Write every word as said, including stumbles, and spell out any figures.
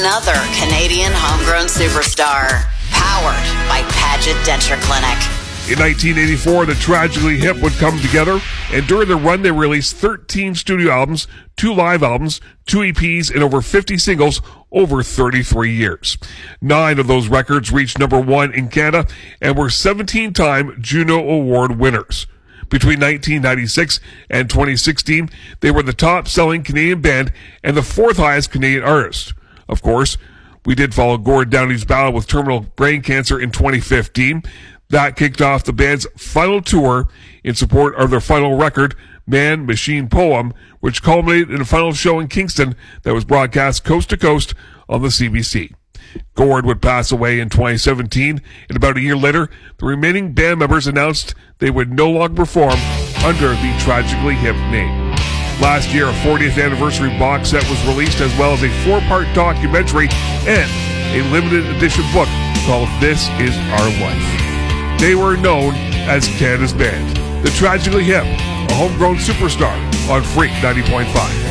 another Canadian homegrown superstar. Powered by Paget Denture Clinic. In nineteen eighty-four, the Tragically Hip would come together, and during their run, they released thirteen studio albums, two live albums, two E Ps, and over fifty singles over thirty-three years. Nine of those records reached number one in Canada and were seventeen-time Juno Award winners. Between nineteen ninety-six and twenty sixteen, they were the top-selling Canadian band and the fourth highest Canadian artist. Of course, we did follow Gord Downie's battle with terminal brain cancer in twenty fifteen. That kicked off the band's final tour in support of their final record, Man, Machine, Poem, which culminated in a final show in Kingston that was broadcast coast to coast on the C B C. Gord would pass away in twenty seventeen, and about a year later, the remaining band members announced they would no longer perform under the Tragically Hip name. Last year, a fortieth anniversary box set was released, as well as a four-part documentary and a limited edition book called This Is Our Life. They were known as Canada's Band, the Tragically Hip, a homegrown superstar on Freak ninety point five.